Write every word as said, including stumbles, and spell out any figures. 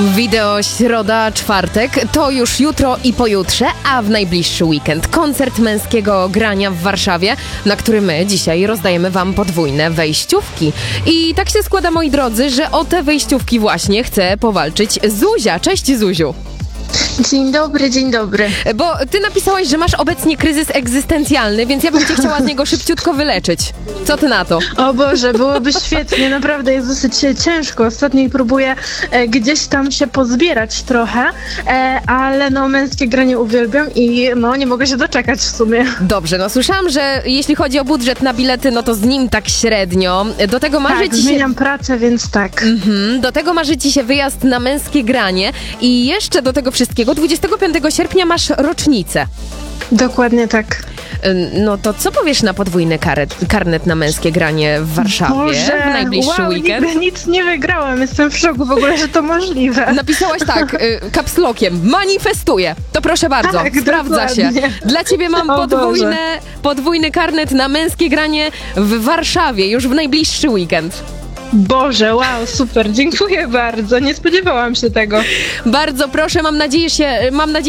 Wideo środa, czwartek to już jutro i pojutrze, a w najbliższy weekend koncert męskiego grania w Warszawie, na który my dzisiaj rozdajemy wam podwójne wejściówki. I tak się składa, moi drodzy, że o te wejściówki właśnie chce powalczyć Zuzia. Cześć, Zuziu. Dzień dobry, dzień dobry. Bo ty napisałaś, że masz obecnie kryzys egzystencjalny, więc ja bym cię chciała z niego szybciutko wyleczyć. Co ty na to? O Boże, byłoby świetnie, naprawdę jest dosyć ciężko. Ostatnio próbuję e, gdzieś tam się pozbierać trochę, e, ale no męskie granie uwielbiam i no nie mogę się doczekać w sumie. Dobrze, no słyszałam, że jeśli chodzi o budżet na bilety, no to z nim tak średnio. Do tego marzy Tak, ci się... zmieniam pracę, więc tak. Mhm, do tego marzy ci się wyjazd na męskie granie i jeszcze do tego wszystkiego dwudziestego piątego sierpnia masz rocznicę. Dokładnie tak. No to co powiesz na podwójny karet, karnet na męskie granie w Warszawie Boże, w najbliższy wow, weekend? Nigdy nic nie wygrałam, jestem w szoku w ogóle, że to możliwe. Napisałaś tak, y, kapslokiem, manifestuję. To proszę bardzo, Tak, sprawdza się. dokładnie. Dla ciebie mam O podwójne, podwójny karnet na męskie granie w Warszawie już w najbliższy weekend. Boże, wow, super, dziękuję bardzo, nie spodziewałam się tego. Bardzo proszę, mam nadzieję, się, mam nadzieję